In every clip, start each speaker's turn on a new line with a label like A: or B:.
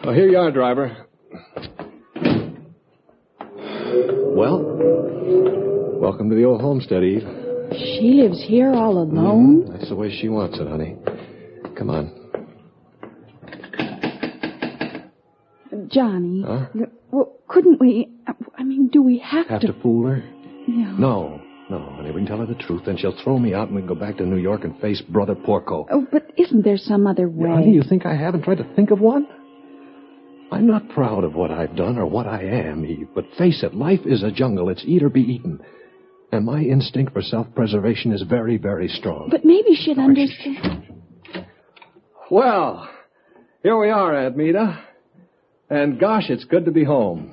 A: Oh, here you are, driver. Well, welcome to the old homestead, Eve.
B: She lives here all alone?
A: Mm-hmm. That's the way she wants it, honey. Come on.
B: Johnny.
A: Huh?
B: Well, couldn't we... do we have
A: to fool her?
B: No.
A: No, honey. We can tell her the truth, then she'll throw me out and we can go back to New York and face Brother Porco.
B: Oh, but isn't there some other way?
A: Honey, you think I haven't tried to think of one? I'm not proud of what I've done or what I am, Eve, but face it, life is a jungle. It's eat or be eaten. And my instinct for self-preservation is very, very strong.
B: But maybe she'd understand.
A: Well, here we are, Aunt Meta. And gosh, it's good to be home.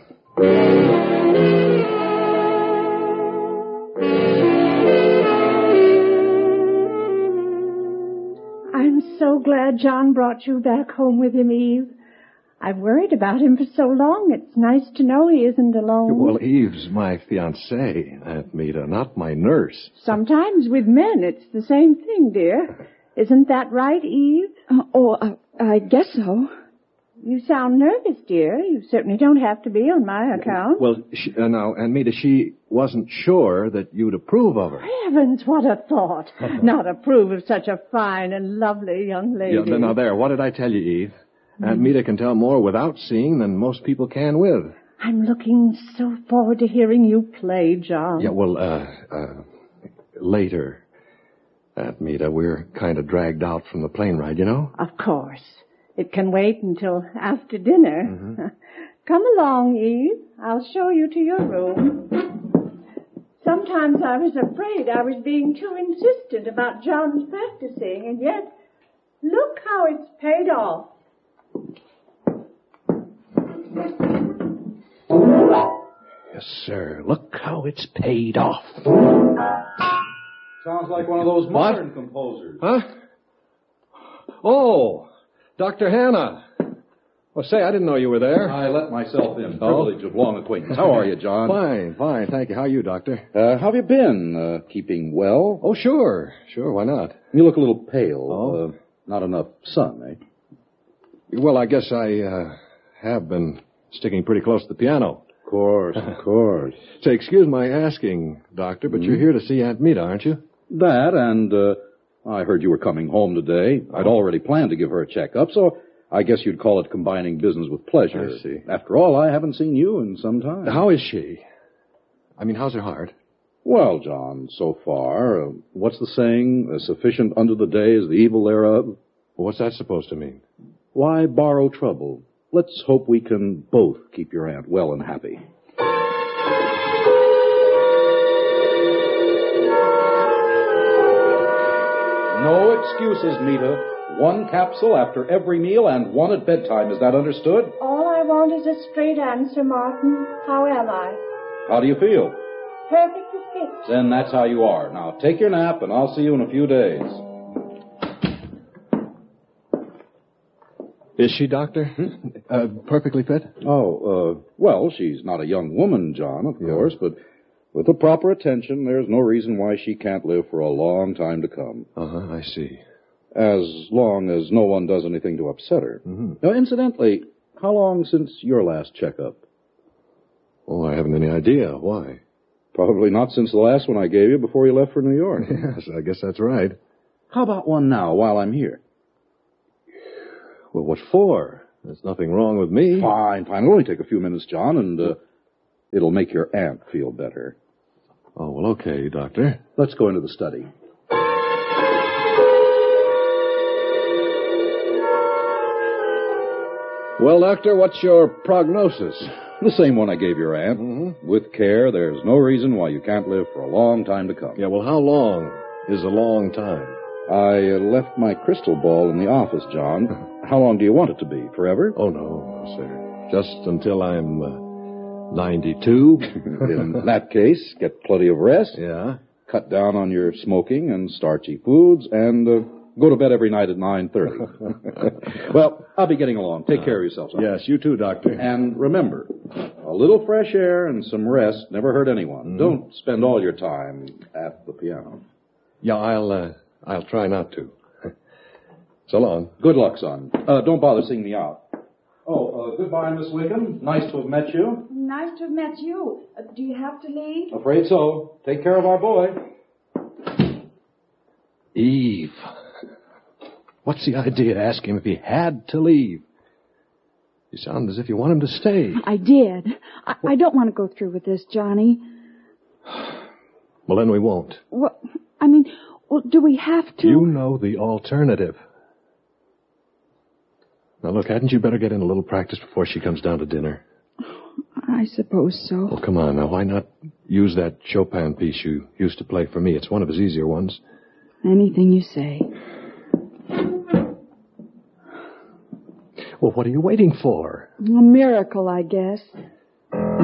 C: I'm so glad John brought you back home with him, Eve. I've worried about him for so long. It's nice to know he isn't alone.
A: Well, Eve's my fiancée, Aunt Meta, not my nurse.
C: Sometimes with men, it's the same thing, dear. Isn't that right, Eve?
B: I guess so.
C: You sound nervous, dear. You certainly don't have to be on my account.
A: Well, now, Aunt Meta, she wasn't sure that you'd approve of her.
C: Heavens, what a thought. Not approve of such a fine and lovely young lady.
A: Yeah, now there, what did I tell you, Eve? Aunt Meta can tell more without seeing than most people can with.
C: I'm looking so forward to hearing you play, John.
A: Yeah, well, later, Aunt Meta, we're kind of dragged out from the plane ride, you know?
C: Of course. It can wait until after dinner. Mm-hmm. Come along, Eve. I'll show you to your room. Sometimes I was afraid I was being too insistent about John's practicing, and yet, look how it's paid off.
A: Yes, sir. Look how it's paid off.
D: Sounds like one of those modern composers.
A: Huh? Oh, Dr. Hanna. Well, say, I didn't know you were there.
D: I let myself in. Privilege of long acquaintance. How are you, John?
A: Fine. Thank you. How are you, Doctor?
D: How have you been? Keeping well?
A: Oh, sure. Why not?
D: You look a little pale.
A: Oh?
D: Not enough sun, eh?
A: Well, I guess I have been sticking pretty close to the piano.
D: Of course.
A: Say, excuse my asking, Doctor, but you're here to see Aunt Meta, aren't you?
D: That, and I heard you were coming home today. I'd already planned to give her a checkup, so I guess you'd call it combining business with pleasure.
A: I see.
D: After all, I haven't seen you in some time.
A: How is she? How's her heart?
D: Well, John, so far, what's the saying? Sufficient unto the day is the evil thereof.
A: What's that supposed to mean?
D: Why borrow trouble? Let's hope we can both keep your aunt well and happy. No excuses, Meta. One capsule after every meal and one at bedtime. Is that understood?
C: All I want is a straight answer, Martin. How am I?
D: How do you feel?
C: Perfectly fit.
D: Then that's how you are. Now, take your nap, and I'll see you in a few days.
A: Is she, Doctor? Perfectly fit?
D: Well, she's not a young woman, John, of course, but with the proper attention, there's no reason why she can't live for a long time to come.
A: I see.
D: As long as no one does anything to upset her.
A: Mm-hmm.
D: Now, incidentally, how long since your last checkup?
A: Oh, I haven't any idea. Why?
D: Probably not since the last one I gave you before you left for New York.
A: Yes, I guess that's right.
D: How about one now, while I'm here?
A: Well, what for? There's nothing wrong with me.
D: Fine. It'll only take a few minutes, John, and it'll make your aunt feel better.
A: Oh, well, okay, Doctor.
D: Let's go into the study.
A: Well, Doctor, what's your prognosis?
D: The same one I gave your aunt.
A: Mm-hmm.
D: With care, there's no reason why you can't live for a long time to come.
A: Yeah, well, how long is a long time?
D: I left my crystal ball in the office, John. How long do you want it to be? Forever?
A: Oh, no, sir. Just until I'm 92.
D: In that case, get plenty of rest.
A: Yeah.
D: Cut down on your smoking and starchy foods, and go to bed every night at 9:30. Well, I'll be getting along. Take care of yourself, son.
A: Yes, you too, Doctor.
D: And remember, a little fresh air and some rest never hurt anyone. Mm-hmm. Don't spend all your time at the piano.
A: Yeah, I'll try not to. So long.
D: Good luck, son. Don't bother seeing me out. Goodbye, Miss Wiggum. Nice to have met you.
B: Nice to have met you. Do you have to leave?
D: Afraid so. Take care of our boy.
A: Eve. What's the idea? Ask him if he had to leave. You sound as if you want him to stay.
B: I did. I don't want to go through with this, Johnny.
A: Well, then we won't.
B: Well, do we have to?
A: You know the alternative. Now, look, hadn't you better get in a little practice before she comes down to dinner?
B: I suppose so.
A: Well, come on. Now, why not use that Chopin piece you used to play for me? It's one of his easier ones.
B: Anything you say.
A: Well, what are you waiting for?
B: A miracle, I guess.